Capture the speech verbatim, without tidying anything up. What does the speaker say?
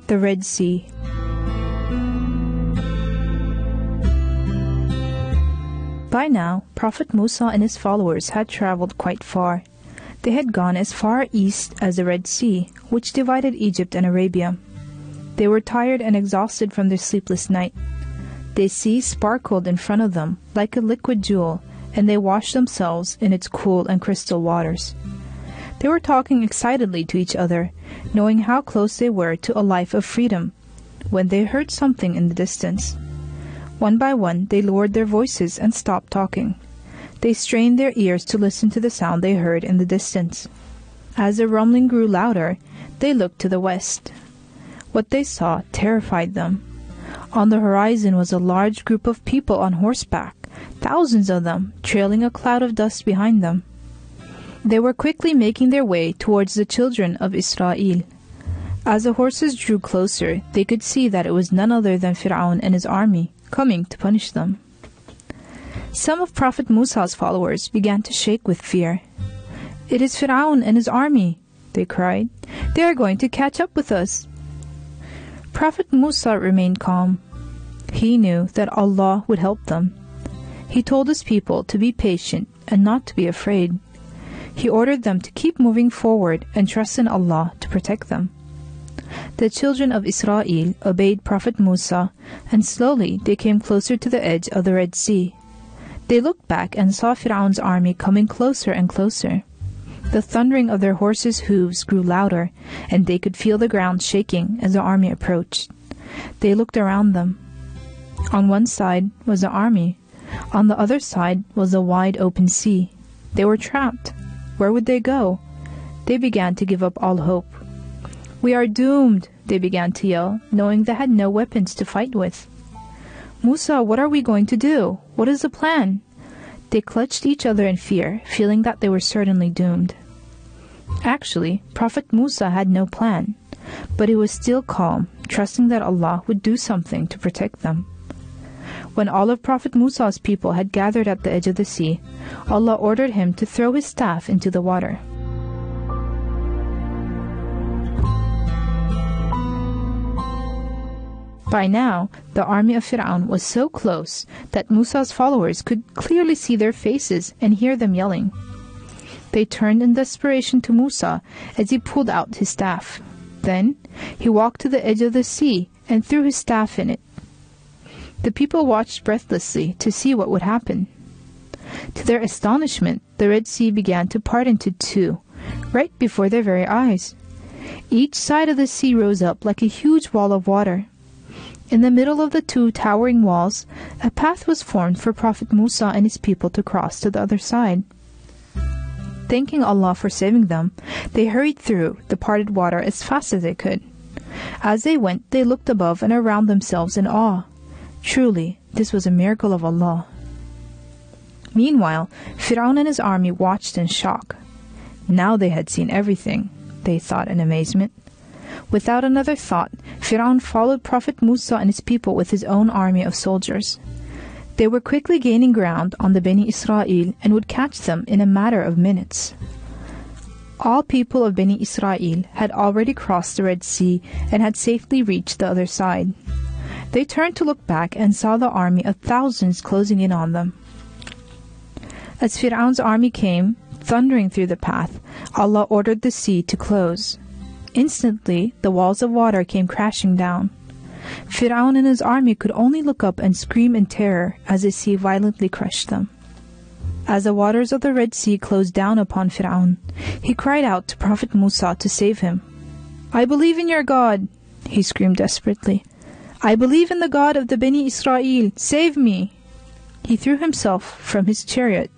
The Red Sea. By now, Prophet Musa and his followers had traveled quite far. They had gone as far east as the Red Sea, which divided Egypt and Arabia. They were tired and exhausted from their sleepless night. The sea sparkled in front of them like a liquid jewel, and they washed themselves in its cool and crystal waters. They were talking excitedly to each other, knowing how close they were to a life of freedom, when they heard something in the distance. One by one they lowered their voices and stopped talking. They strained their ears to listen to the sound they heard in the distance. As the rumbling grew louder, they looked to the west. What they saw terrified them. On the horizon was a large group of people on horseback, thousands of them, trailing a cloud of dust behind them. They were quickly making their way towards the children of Israel. As the horses drew closer, they could see that it was none other than Fir'aun and his army, coming to punish them. Some of Prophet Musa's followers began to shake with fear. "It is Fir'aun and his army," they cried. "They are going to catch up with us." Prophet Musa remained calm. He knew that Allah would help them. He told his people to be patient and not to be afraid. He ordered them to keep moving forward and trust in Allah to protect them. The children of Israel obeyed Prophet Musa, and slowly they came closer to the edge of the Red Sea. They looked back and saw Fir'aun's army coming closer and closer. The thundering of their horses' hooves grew louder, and they could feel the ground shaking as the army approached. They looked around them. On one side was the army. On the other side was the wide open sea. They were trapped. Where would they go? They began to give up all hope. "We are doomed," they began to yell, knowing they had no weapons to fight with. "Musa, what are we going to do? What is the plan?" They clutched each other in fear, feeling that they were certainly doomed. Actually, Prophet Musa had no plan, but he was still calm, trusting that Allah would do something to protect them. When all of Prophet Musa's people had gathered at the edge of the sea, Allah ordered him to throw his staff into the water. By now, the army of Fir'aun was so close that Musa's followers could clearly see their faces and hear them yelling. They turned in desperation to Musa as he pulled out his staff. Then he walked to the edge of the sea and threw his staff in it. The people watched breathlessly to see what would happen. To their astonishment, the Red Sea began to part into two, right before their very eyes. Each side of the sea rose up like a huge wall of water. In the middle of the two towering walls, a path was formed for Prophet Musa and his people to cross to the other side. Thanking Allah for saving them, they hurried through the parted water as fast as they could. As they went, they looked above and around themselves in awe. Truly, this was a miracle of Allah. Meanwhile, Fir'aun and his army watched in shock. Now they had seen everything, they thought in amazement. Without another thought, Fir'aun followed Prophet Musa and his people with his own army of soldiers. They were quickly gaining ground on the Bani Israel and would catch them in a matter of minutes. All people of Bani Israel had already crossed the Red Sea and had safely reached the other side. They turned to look back and saw the army of thousands closing in on them. As Fir'aun's army came, thundering through the path, Allah ordered the sea to close. Instantly, the walls of water came crashing down. Fir'aun and his army could only look up and scream in terror as the sea violently crushed them. As the waters of the Red Sea closed down upon Fir'aun, he cried out to Prophet Musa to save him. "I believe in your God," he screamed desperately. "I believe in the God of the Bani Israel. Save me!" He threw himself from his chariot